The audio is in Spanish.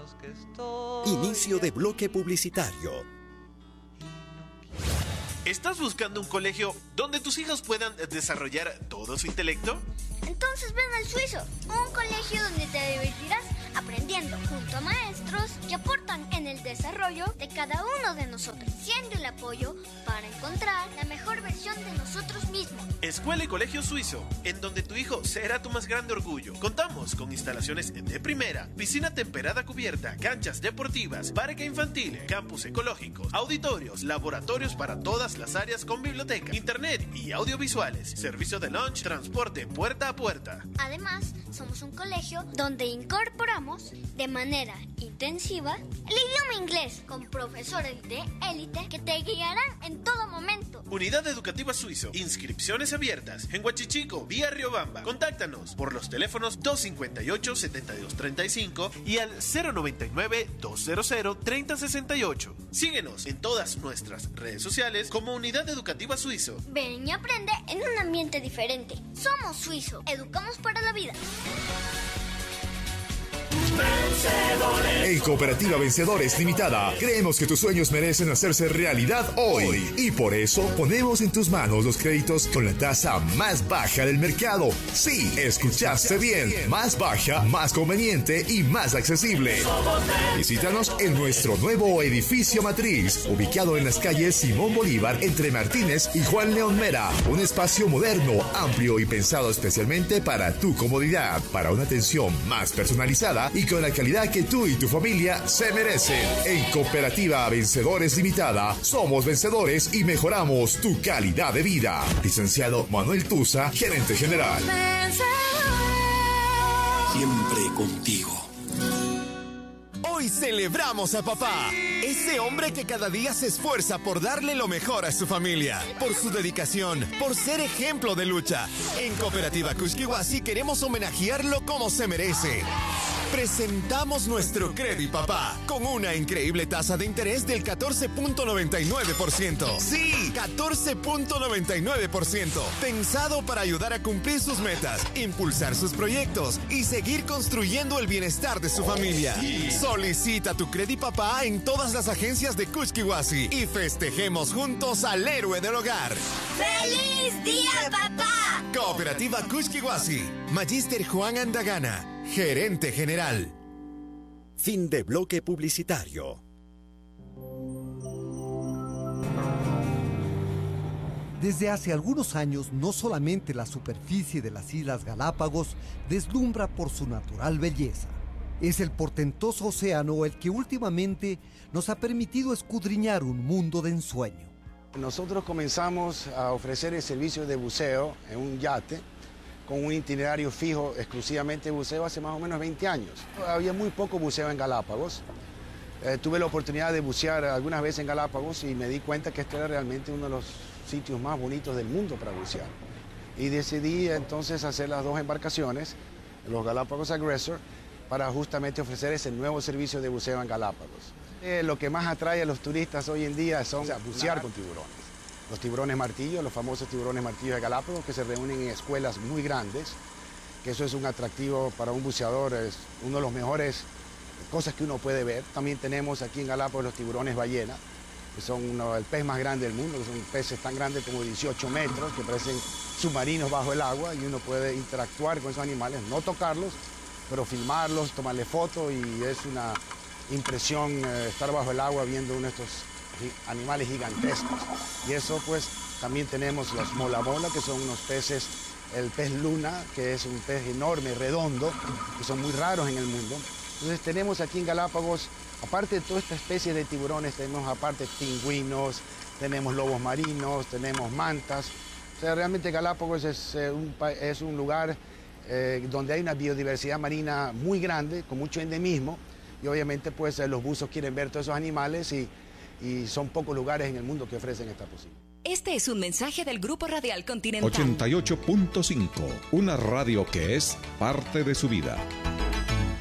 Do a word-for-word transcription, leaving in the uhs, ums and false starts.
Inicio de bloque publicitario. ¿Estás buscando un colegio donde tus hijos puedan desarrollar todo su intelecto? Entonces ven al Suizo, un colegio donde te divertirás aprendiendo junto a maestros que aportan en el desarrollo de cada uno de nosotros, siendo el apoyo para encontrar la mejor versión de nosotros mismos. Escuela y Colegio Suizo, en donde tu hijo será tu más grande orgullo. Contamos con instalaciones de primera, piscina temperada cubierta, canchas deportivas, parque infantil, campus ecológicos, auditorios, laboratorios para todas las áreas con biblioteca, internet y audiovisuales, servicio de lunch, transporte puerta a puerta. Además, somos un colegio donde incorporamos de manera intensiva el idioma inglés con profesores de élite que te guiarán en todo momento. Unidad Educativa Suizo, inscripciones abiertas en Huachichico, vía Riobamba. Contáctanos por los teléfonos dos cinco ocho, siete dos tres cinco y al cero noventa y nueve, doscientos treinta sesenta y ocho. Síguenos en todas nuestras redes sociales como Unidad Educativa Suizo. Ven y aprende en un ambiente diferente. Somos Suizo, educamos para la vida. En Cooperativa Vencedores Limitada, creemos que tus sueños merecen hacerse realidad hoy. Y por eso ponemos en tus manos los créditos con la tasa más baja del mercado. Sí, escuchaste bien. Más baja, más conveniente y más accesible. Visítanos en nuestro nuevo edificio matriz, ubicado en las calles Simón Bolívar, entre Martínez y Juan León Mera. Un espacio moderno, amplio y pensado especialmente para tu comodidad, para una atención más personalizada y con la calidad que tú y tu familia se merecen. En Cooperativa Vencedores Limitada, somos vencedores y mejoramos tu calidad de vida. Licenciado Manuel Tusa, gerente general. Siempre contigo. Hoy celebramos a papá, ese hombre que cada día se esfuerza por darle lo mejor a su familia, por su dedicación, por ser ejemplo de lucha. En Cooperativa Kushkiwasi queremos homenajearlo como se merece. Presentamos nuestro Credit Papá con una increíble tasa de interés del catorce punto noventa y nueve por ciento. Sí, catorce punto noventa y nueve por ciento. Pensado para ayudar a cumplir sus metas, impulsar sus proyectos y seguir construyendo el bienestar de su familia. Solicita tu Credit Papá en todas las agencias de Kushkiwasi y festejemos juntos al héroe del hogar. ¡Feliz Día, Papá! Cooperativa Kushkiwasi. Magíster Juan Andagana, gerente general. Fin de bloque publicitario. Desde hace algunos años, no solamente la superficie de las Islas Galápagos deslumbra por su natural belleza. Es el portentoso océano el que últimamente nos ha permitido escudriñar un mundo de ensueño. Nosotros comenzamos a ofrecer el servicio de buceo en un yate con un itinerario fijo exclusivamente de buceo hace más o menos veinte años. Había muy poco buceo en Galápagos. Eh, tuve la oportunidad de bucear algunas veces en Galápagos y me di cuenta que este era realmente uno de los sitios más bonitos del mundo para bucear. Y decidí entonces hacer las dos embarcaciones, los Galápagos Aggressor, para justamente ofrecer ese nuevo servicio de buceo en Galápagos. Eh, lo que más atrae a los turistas hoy en día son o sea, bucear con tiburones. Los tiburones martillo, los famosos tiburones martillo de Galápagos, que se reúnen en escuelas muy grandes, que eso es un atractivo para un buceador, es uno de los mejores cosas que uno puede ver. También tenemos aquí en Galápagos los tiburones ballena, que son uno, el pez más grande del mundo, que son peces tan grandes como dieciocho metros, que parecen submarinos bajo el agua, y uno puede interactuar con esos animales, no tocarlos, pero filmarlos, tomarle fotos, y es una impresión eh, estar bajo el agua viendo uno de estos animales gigantescos. Y eso pues también tenemos los mola mola, que son unos peces, el pez luna, que es un pez enorme, redondo, que son muy raros en el mundo. Entonces tenemos aquí en Galápagos, aparte de toda esta especie de tiburones, tenemos aparte pingüinos, tenemos lobos marinos, tenemos mantas. O sea, realmente Galápagos es, eh, un, es un lugar eh, donde hay una biodiversidad marina muy grande, con mucho endemismo, y obviamente pues eh, los buzos quieren ver todos esos animales y, y son pocos lugares en el mundo que ofrecen esta posibilidad. Este es un mensaje del Grupo Radial Continental. ochenta y ocho punto cinco, una radio que es parte de su vida.